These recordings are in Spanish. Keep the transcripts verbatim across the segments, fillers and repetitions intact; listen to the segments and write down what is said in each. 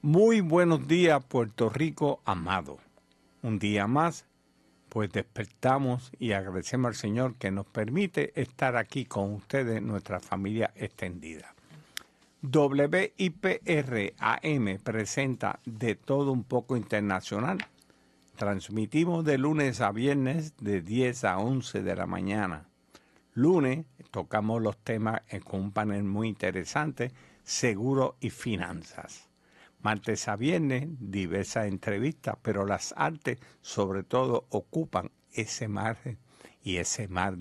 Muy buenos días, Puerto Rico amado. Un día más, pues despertamos y agradecemos al Señor que nos permite estar aquí con ustedes, nuestra familia extendida. W I P R A M presenta De Todo Un Poco Internacional. Transmitimos de lunes a viernes de diez a once de la mañana. Lunes tocamos los temas con un panel muy interesante, seguro y finanzas. Martes a viernes, diversas entrevistas, pero las artes sobre todo ocupan ese margen y ese mar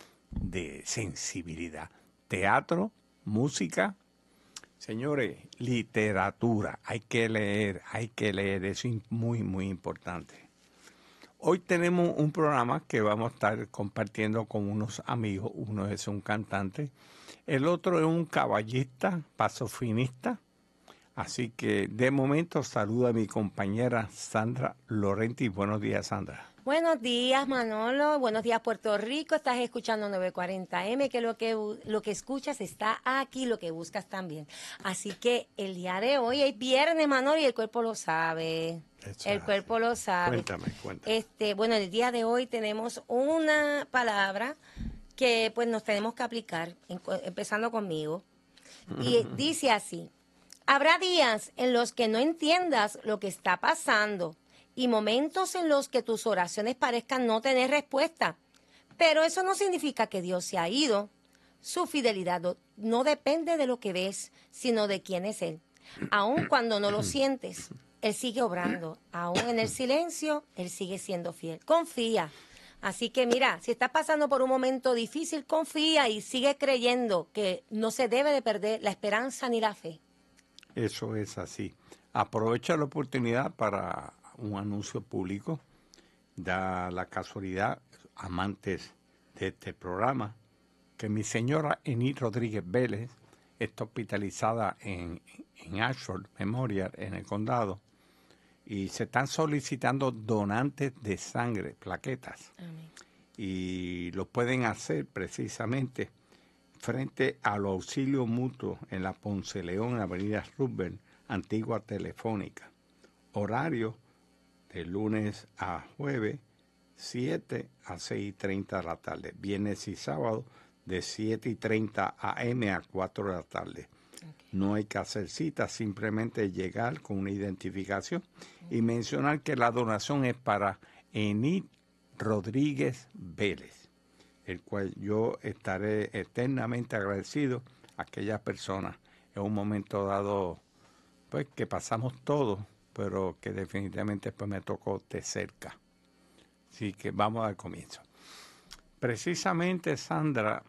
de sensibilidad. Teatro, música, señores, literatura. Hay que leer, hay que leer, eso es muy, muy importante. Hoy tenemos un programa que vamos a estar compartiendo con unos amigos. Uno es un cantante, el otro es un caballista, pasofinista. Así que de momento saludo a mi compañera Sandra Lorenti. Buenos días, Sandra. Buenos días, Manolo. Buenos días, Puerto Rico. Estás escuchando nueve cuarenta eme, que lo que lo que escuchas está aquí, lo que buscas también. Así que el día de hoy es viernes, Manolo, y el cuerpo lo sabe. Eso El es cuerpo así. lo sabe. Cuéntame, cuéntame. Este, bueno, el día de hoy tenemos una palabra que pues nos tenemos que aplicar, en- empezando conmigo. Y dice así: habrá días en los que no entiendas lo que está pasando y momentos en los que tus oraciones parezcan no tener respuesta. Pero eso no significa que Dios se ha ido. Su fidelidad no, no depende de lo que ves, sino de quién es Él. Aun cuando no lo sientes, Él sigue obrando. Aún en el silencio, Él sigue siendo fiel. Confía. Así que mira, si estás pasando por un momento difícil, confía y sigue creyendo que no se debe de perder la esperanza ni la fe. Eso es así. Aprovecha la oportunidad para un anuncio público. Da la casualidad, amantes de este programa, que mi señora Eni Rodríguez Vélez está hospitalizada en, en Ashford Memorial, en el condado, y se están solicitando donantes de sangre, plaquetas. Amén. Y lo pueden hacer precisamente frente al auxilio mutuo en la Ponce León, en la avenida Roosevelt, antigua Telefónica. Horario de lunes a jueves, siete a seis y treinta de la tarde. Viernes y sábado, de siete y treinta a eme a cuatro de la tarde. No hay que hacer cita, simplemente llegar con una identificación y mencionar que la donación es para Enid Rodríguez Vélez, el cual yo estaré eternamente agradecido a aquellas personas en un momento dado, pues que pasamos todos, pero que definitivamente pues me tocó de cerca. Así que vamos al comienzo. Precisamente, Sandra,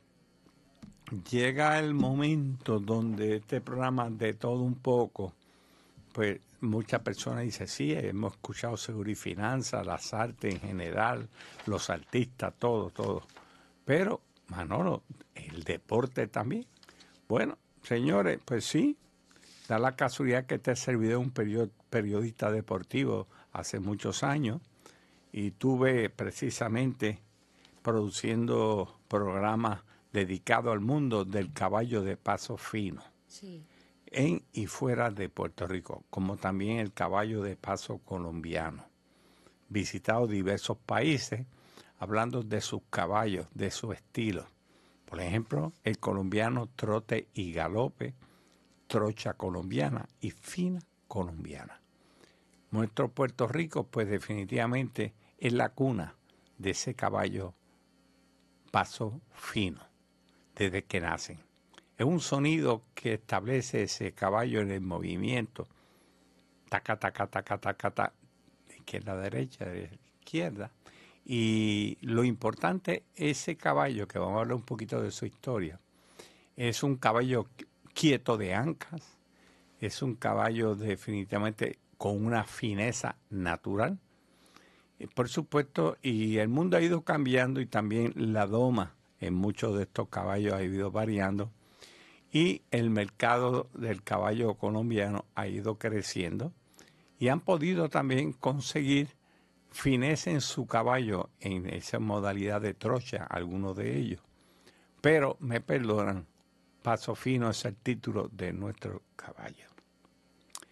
llega el momento donde este programa De Todo Un Poco, pues muchas personas dicen, sí, hemos escuchado Seguro y Finanzas, las artes en general, los artistas, todo, todo. Pero, Manolo, el deporte también. Bueno, señores, pues sí, da la casualidad que este servidor es un period- periodista deportivo hace muchos años y tuve precisamente produciendo programas dedicados al mundo del caballo de paso fino Sí. en y fuera de Puerto Rico, como también el caballo de paso colombiano. Visitado diversos países hablando de sus caballos, de su estilo. Por ejemplo, el colombiano trote y galope, trocha colombiana y fina colombiana. Nuestro Puerto Rico, pues definitivamente es la cuna de ese caballo paso fino, desde que nacen. Es un sonido que establece ese caballo en el movimiento, taca, taca, taca, taca, taca, de izquierda a derecha, de izquierda. Y lo importante, ese caballo, que vamos a hablar un poquito de su historia, es un caballo quieto de ancas, es un caballo definitivamente con una fineza natural. Por supuesto, y el mundo ha ido cambiando y también la doma en muchos de estos caballos ha ido variando y el mercado del caballo colombiano ha ido creciendo y han podido también conseguir fineza en su caballo en esa modalidad de trocha, algunos de ellos. Pero me perdonan, Paso Fino es el título de nuestro caballo.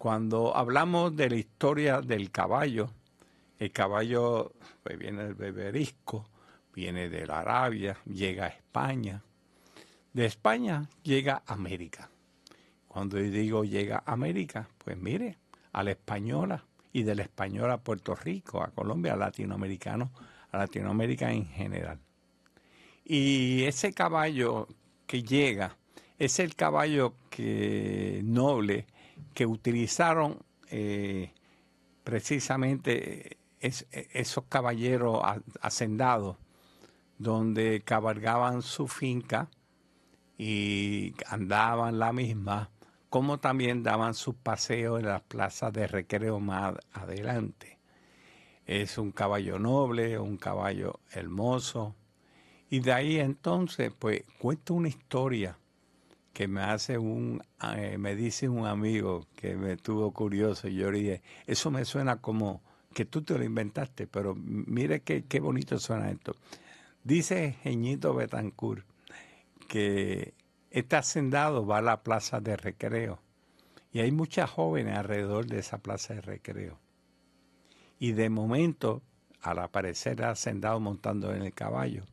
Cuando hablamos de la historia del caballo, el caballo pues, viene del beberisco, viene de la Arabia, llega a España. De España llega a América. Cuando yo digo llega a América, pues mire, a la española y de la española a Puerto Rico, a Colombia, a latinoamericanos, a Latinoamérica en general. Y ese caballo que llega es el caballo que, noble que utilizaron eh, precisamente es, esos caballeros hacendados, donde cabalgaban su finca y andaban la misma, como también daban sus paseos en las plazas de recreo más adelante. Es un caballo noble, un caballo hermoso. Y de ahí entonces, pues, cuento una historia que me hace un, eh, me dice un amigo que me estuvo curioso y yo le dije, eso me suena como que tú te lo inventaste, pero mire qué, qué bonito suena esto. Dice Jeñito Betancourt que este hacendado va a la plaza de recreo y hay muchas jóvenes alrededor de esa plaza de recreo. Y de momento, al aparecer el hacendado montando en el caballo,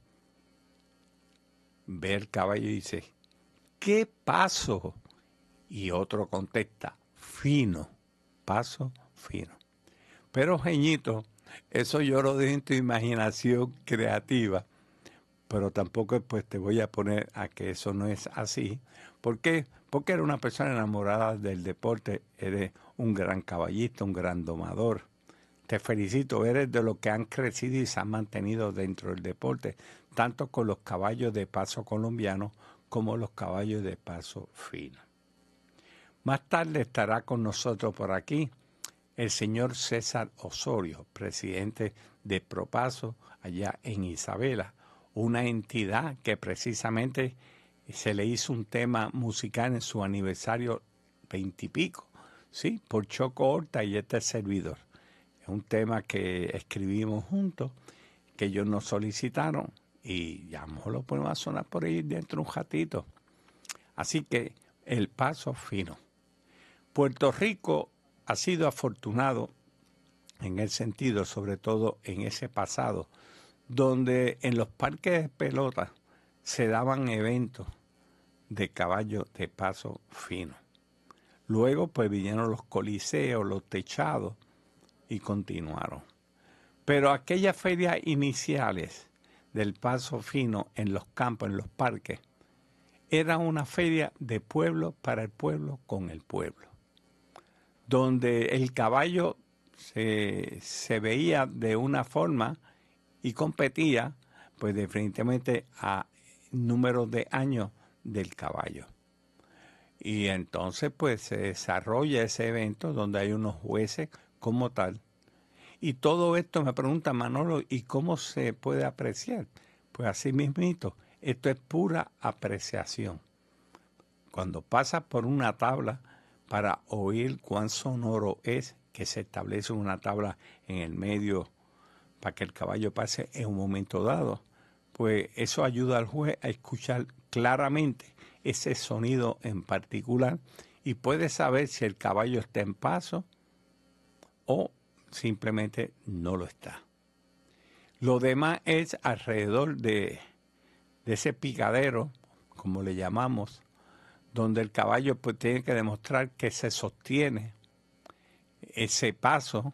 ve el caballo y dice, ¿qué paso? Y otro contesta, fino, paso fino. Pero, Jeñito, eso yo lo dejo en tu imaginación creativa, pero tampoco pues te voy a poner a que eso no es así. ¿Por qué? Porque eres una persona enamorada del deporte, eres un gran caballista, un gran domador. Te felicito, eres de los que han crecido y se han mantenido dentro del deporte, tanto con los caballos de paso colombianos como los caballos de paso fino. Más tarde estará con nosotros por aquí el señor César Osorio, presidente de Propaso allá en Isabela, una entidad que precisamente se le hizo un tema musical en su aniversario veintipico, ¿sí? Por Choco Horta y este servidor. Es un tema que escribimos juntos, que ellos nos solicitaron y ya lo podemos a sonar por ahí dentro de un ratito. Así que el paso fino. Puerto Rico ha sido afortunado en el sentido, sobre todo en ese pasado, donde en los parques de pelota se daban eventos de caballos de paso fino. Luego pues vinieron los coliseos, los techados y continuaron. Pero aquellas ferias iniciales del paso fino en los campos, en los parques, era una feria de pueblo para el pueblo con el pueblo, donde el caballo se, se veía de una forma y competía pues definitivamente a números de años del caballo. Y entonces pues se desarrolla ese evento donde hay unos jueces como tal. Y todo esto me pregunta Manolo, ¿y cómo se puede apreciar? Pues así mismito, esto es pura apreciación. Cuando pasas por una tabla para oír cuán sonoro es, que se establece una tabla en el medio para que el caballo pase en un momento dado, pues eso ayuda al juez a escuchar claramente ese sonido en particular y puede saber si el caballo está en paso o simplemente no lo está. Lo demás es alrededor de, de ese picadero, como le llamamos, donde el caballo pues tiene que demostrar que se sostiene ese paso,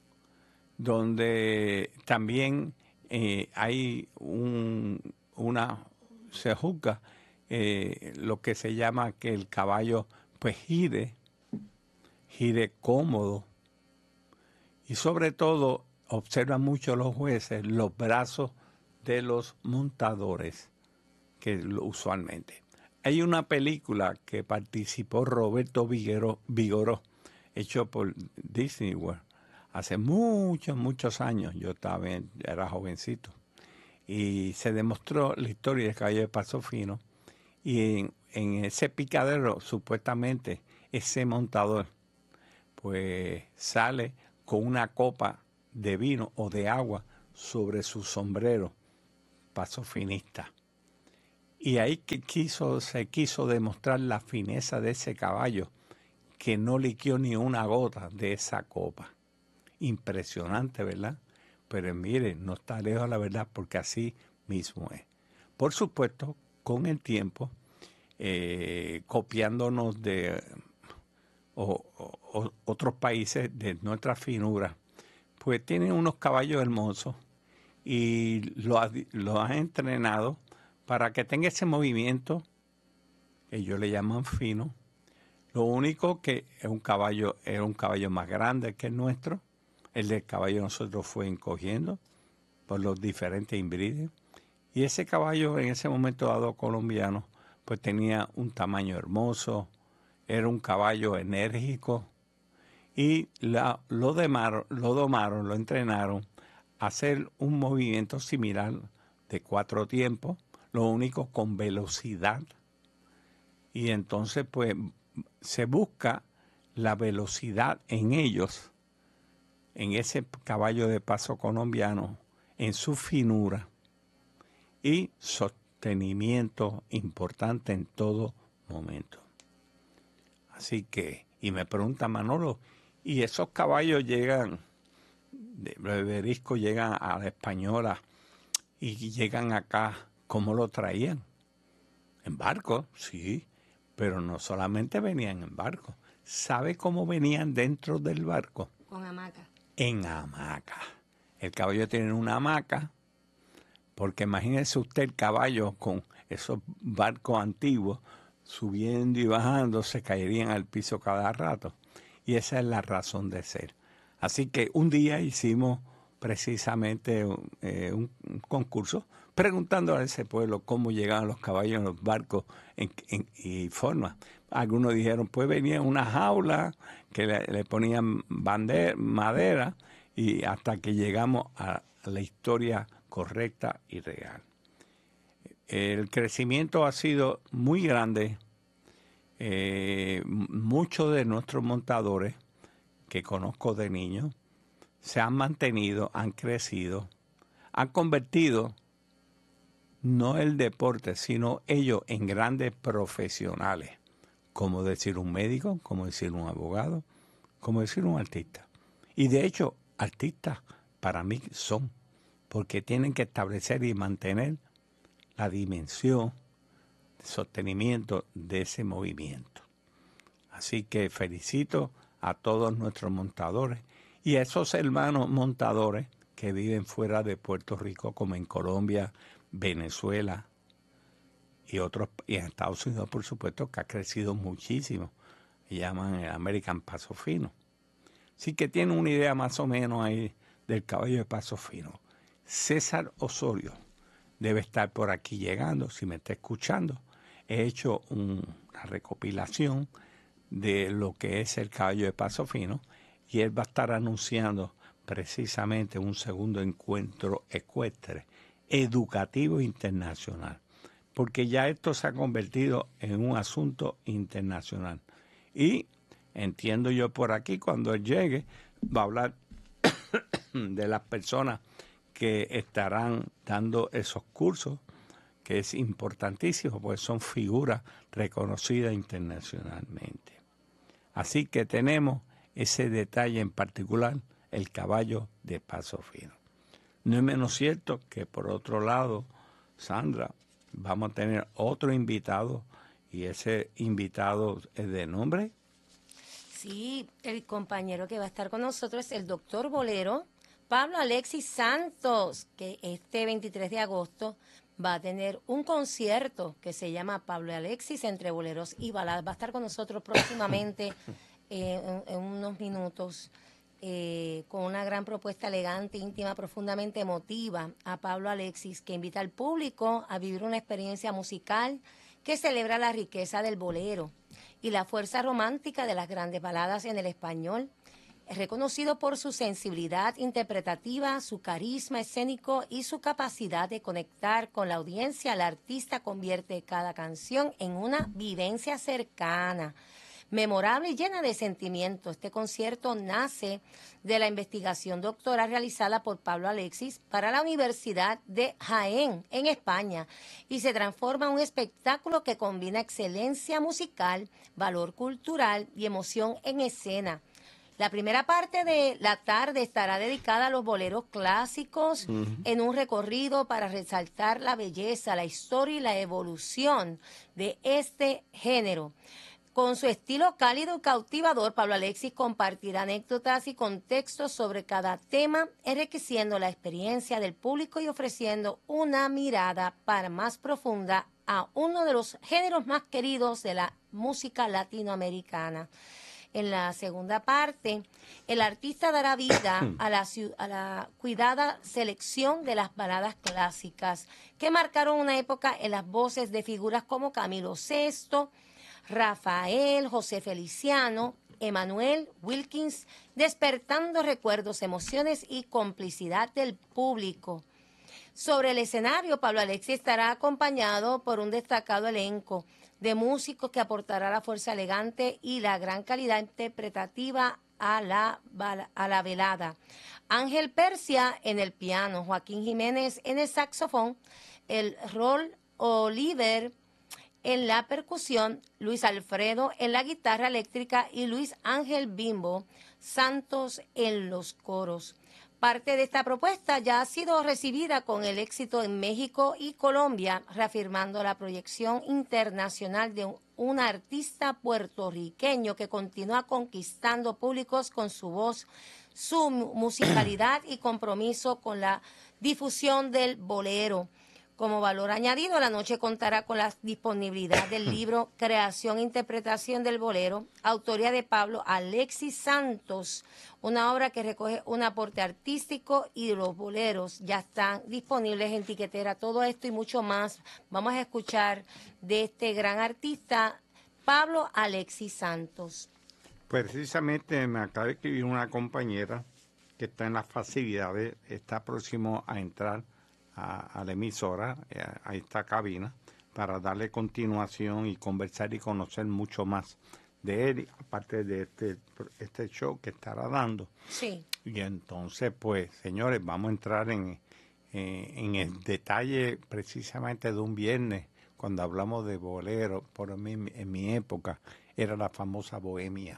donde también eh, hay un, una, se juzga eh, lo que se llama que el caballo pues gire, gire cómodo, y sobre todo observan mucho los jueces los brazos de los montadores, que usualmente. Hay una película que participó Roberto Vigoró, Vigoró hecho por Disney World, hace muchos, muchos años. Yo estaba, era jovencito. Y se demostró la historia del caballo de paso fino. Y en, en ese picadero, supuestamente, ese montador, pues sale con una copa de vino o de agua sobre su sombrero, paso finista. Y ahí que quiso, se quiso demostrar la fineza de ese caballo, que no liquió ni una gota de esa copa. Impresionante, ¿verdad? Pero mire, no está lejos de la verdad porque así mismo es. Por supuesto, con el tiempo, eh, copiándonos de o, o, otros países de nuestra finura, pues tienen unos caballos hermosos y lo ha, lo han entrenado para que tenga ese movimiento, ellos le llaman fino. Lo único que es un caballo, era un caballo más grande que el nuestro. El del caballo de nosotros fue encogiendo por los diferentes híbridos. Y ese caballo en ese momento dado colombiano, pues tenía un tamaño hermoso, era un caballo enérgico y la, lo, domaron, lo domaron, lo entrenaron a hacer un movimiento similar de cuatro tiempos, lo único con velocidad. Y entonces pues se busca la velocidad en ellos, en ese caballo de paso colombiano, en su finura y sostenimiento importante en todo momento. Así que, y me pregunta Manolo, ¿y esos caballos llegan, de Beberisco llegan a la Española y llegan acá, cómo lo traían? ¿En barco? Sí, pero no solamente venían en barco. ¿Sabe cómo venían dentro del barco? Con hamaca. En hamaca. El caballo tiene una hamaca, porque imagínese usted el caballo con esos barcos antiguos, subiendo y bajando, se caerían al piso cada rato. Y esa es la razón de ser. Así que un día hicimos precisamente eh, un, un concurso preguntando a ese pueblo cómo llegaban los caballos en los barcos en, en, y forma. Algunos dijeron, pues venía en una jaula que le, le ponían bandera, madera, y hasta que llegamos a la historia correcta y real. El crecimiento ha sido muy grande. Eh, muchos de nuestros montadores que conozco de niños se han mantenido, han crecido, han convertido no el deporte, sino ellos en grandes profesionales, como decir un médico, como decir un abogado, como decir un artista. Y de hecho, artistas para mí son, porque tienen que establecer y mantener la dimensión, de sostenimiento de ese movimiento. Así que felicito a todos nuestros montadores y a esos hermanos montadores que viven fuera de Puerto Rico, como en Colombia, Venezuela y otros, y en Estados Unidos, por supuesto, que ha crecido muchísimo. Se llaman el American Paso Fino. Así que tienen una idea más o menos ahí del caballo de paso fino. César Osorio debe estar por aquí llegando, si me está escuchando. He hecho un, una recopilación de lo que es el caballo de paso fino y él va a estar anunciando precisamente un segundo encuentro ecuestre, educativo internacional, porque ya esto se ha convertido en un asunto internacional. Y entiendo yo por aquí, cuando él llegue, va a hablar de las personas que estarán dando esos cursos, que es importantísimo, porque son figuras reconocidas internacionalmente. Así que tenemos ese detalle en particular, el caballo de paso fino. No es menos cierto que, por otro lado, Sandra, vamos a tener otro invitado, y ese invitado es de nombre. Sí, el compañero que va a estar con nosotros es el doctor bolero Pablo Alexis Santos, que este veintitrés de agosto va a tener un concierto que se llama Pablo Alexis entre boleros y baladas. Va a estar con nosotros próximamente eh, en, en unos minutos eh, con una gran propuesta elegante, íntima, profundamente emotiva a Pablo Alexis, que invita al público a vivir una experiencia musical que celebra la riqueza del bolero y la fuerza romántica de las grandes baladas en el español. Es reconocido por su sensibilidad interpretativa, su carisma escénico y su capacidad de conectar con la audiencia. El artista convierte cada canción en una vivencia cercana. memorable y llena de sentimiento. Este concierto nace de la investigación doctoral realizada por Pablo Alexis para la Universidad de Jaén, en España, y se transforma en un espectáculo que combina excelencia musical, valor cultural y emoción en escena. La primera parte de la tarde estará dedicada a los boleros clásicos, uh-huh, en un recorrido para resaltar la belleza, la historia y la evolución de este género. Con su estilo cálido y cautivador, Pablo Alexis compartirá anécdotas y contextos sobre cada tema, enriqueciendo la experiencia del público y ofreciendo una mirada para más profunda a uno de los géneros más queridos de la música latinoamericana. En la segunda parte, el artista dará vida a la, a la cuidada selección de las baladas clásicas que marcaron una época en las voces de figuras como Camilo Sesto, Rafael, José Feliciano, Emanuel Wilkins, despertando recuerdos, emociones y complicidad del público. Sobre el escenario, Pablo Alexis estará acompañado por un destacado elenco de músicos que aportará la fuerza elegante y la gran calidad interpretativa a la, a la velada. Ángel Persia en el piano, Joaquín Jiménez en el saxofón, el Rol Oliver en la percusión, Luis Alfredo en la guitarra eléctrica y Luis Ángel Bimbo Santos en los coros. Parte de esta propuesta ya ha sido recibida con el éxito en México y Colombia, reafirmando la proyección internacional de un, un artista puertorriqueño que continúa conquistando públicos con su voz, su musicalidad y compromiso con la difusión del bolero. Como valor añadido, la noche contará con la disponibilidad del libro Creación e Interpretación del Bolero, autoría de Pablo Alexis Santos, una obra que recoge un aporte artístico y los boleros ya están disponibles en tiquetera. Todo esto y mucho más vamos a escuchar de este gran artista, Pablo Alexis Santos. Precisamente me acaba de escribir una compañera que está en las facilidades, está próximo a entrar A, a la emisora, a esta cabina, para darle continuación y conversar y conocer mucho más de él, aparte de este, este show que estará dando. Sí. Y entonces, pues, señores, vamos a entrar en, en, en el detalle precisamente de un viernes, cuando hablamos de bolero. Por mí, en mi época, era la famosa bohemia.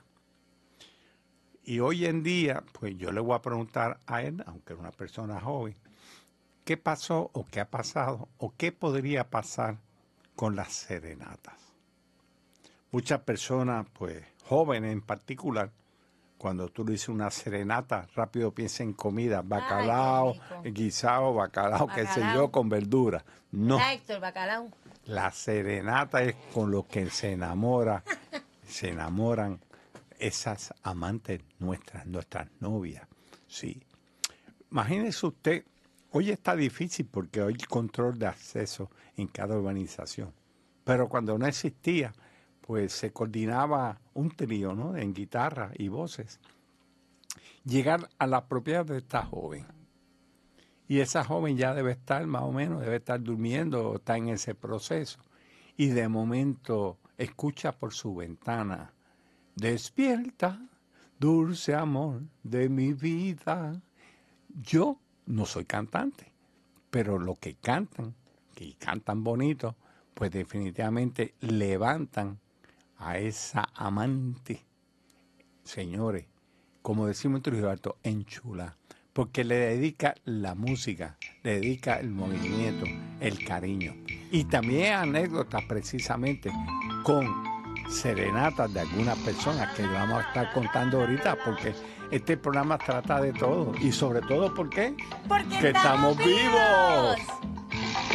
Y hoy en día, pues, yo le voy a preguntar a él, aunque es una persona joven, ¿qué pasó o qué ha pasado o qué podría pasar con las serenatas? Muchas personas, pues jóvenes en particular, cuando tú le dices una serenata, rápido piensan en comida, bacalao, Ay, guisado, bacalao, bacalao, qué sé yo, con verdura. No. Héctor, bacalao. La serenata es con lo que se enamora, se enamoran esas amantes nuestras, nuestras novias. Sí. Imagínese usted. Hoy está difícil porque hay control de acceso en cada urbanización. Pero cuando no existía, pues se coordinaba un trío, ¿no?, en guitarra y voces. Llegar a la propiedad de esta joven. Y esa joven ya debe estar más o menos, debe estar durmiendo o está en ese proceso. Y de momento escucha por su ventana: despierta, dulce amor de mi vida. Yo no soy cantante, pero lo que cantan, que cantan bonito, pues definitivamente levantan a esa amante, señores, como decimos en Trujillo Alto, enchula, porque le dedica la música, le dedica el movimiento, el cariño. Y también anécdotas precisamente con serenatas de algunas personas que vamos a estar contando ahorita, porque este programa trata de todo. Y sobre todo, ¿por qué? Porque que estamos, estamos vivos. vivos.